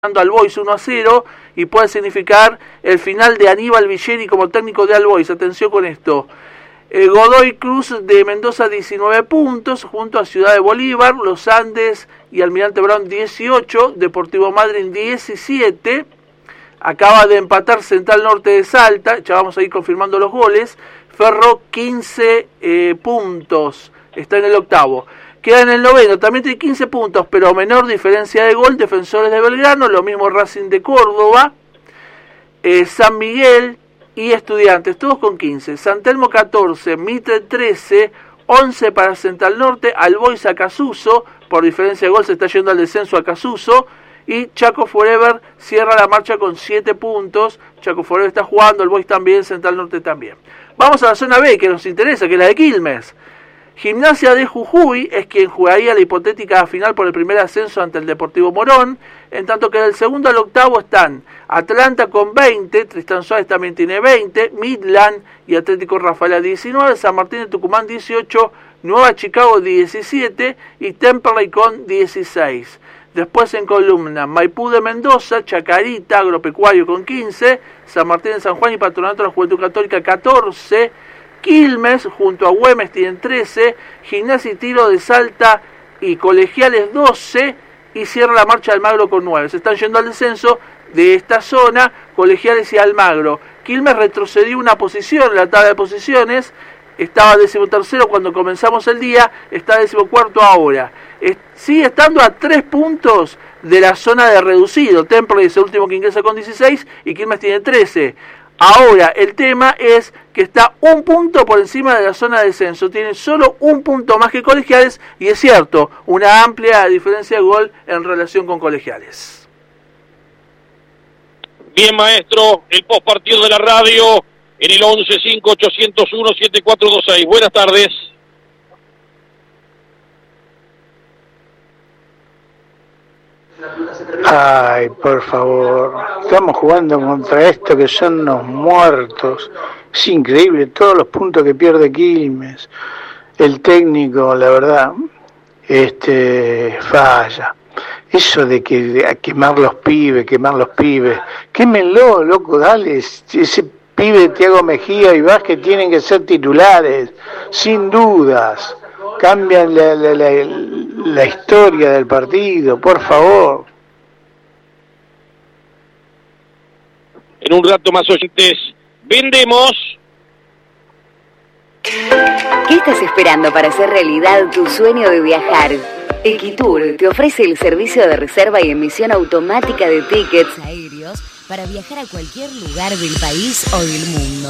al Boys 1-0 y puede significar el final de Aníbal Villeri como técnico de All Boys. Atención con esto. Godoy Cruz de Mendoza 19 puntos, junto a Ciudad de Bolívar, Los Andes y Almirante Brown 18, Deportivo Madryn 17, acaba de empatar Central Norte de Salta, ya vamos a ir confirmando los goles, Ferro 15 puntos, está en el octavo. Queda en el noveno, también tiene 15 puntos, pero menor diferencia de gol, Defensores de Belgrano, lo mismo Racing de Córdoba, San Miguel y Estudiantes, todos con 15. San Telmo 14, Mitre 13, 11 para Central Norte, Albois Acasuso, por diferencia de gol se está yendo al descenso Acasuso, y Chaco Forever cierra la marcha con 7 puntos. Chaco Forever está jugando, Albois también, Central Norte también. Vamos a la zona B, que nos interesa, que es la de Quilmes. Gimnasia de Jujuy es quien jugaría la hipotética final por el primer ascenso ante el Deportivo Morón, en tanto que del segundo al octavo están Atlanta con 20, Tristán Suárez también tiene 20, Midland y Atlético Rafaela 19, San Martín de Tucumán 18, Nueva Chicago 17 y Temperley con 16. Después en columna, Maipú de Mendoza, Chacarita, Agropecuario con 15, San Martín de San Juan y Patronato de la Juventud Católica 14, Quilmes junto a Güemes tienen 13, Gimnasia y Tiro de Salta y Colegiales 12 y cierra la marcha Almagro con 9. Se están yendo al descenso de esta zona Colegiales y Almagro. Quilmes retrocedió una posición en la tabla de posiciones, estaba 13º cuando comenzamos el día, está 14º ahora. Sigue estando a 3 puntos de la zona de reducido. Temple es el último que ingresa con 16 y Quilmes tiene 13. Ahora, el tema es que está 1 punto por encima de la zona de descenso. Tiene solo 1 punto más que Colegiales y es cierto, una amplia diferencia de gol en relación con Colegiales. Bien, maestro, el postpartido de la radio en el 11-5-801-7426. Buenas tardes. Ay, por favor, estamos jugando contra esto que son unos muertos. Es increíble todos los puntos que pierde Quilmes. El técnico, la verdad, falla. Eso de que quemar los pibes, quémenlo, loco, dale. Ese pibe Thiago Mejía y Vázquez tienen que ser titulares, sin dudas. Cambian la historia del partido, por favor. En un rato más oyentes, vendemos. ¿Qué estás esperando para hacer realidad tu sueño de viajar? Equitur te ofrece el servicio de reserva y emisión automática de tickets aéreos para viajar a cualquier lugar del país o del mundo.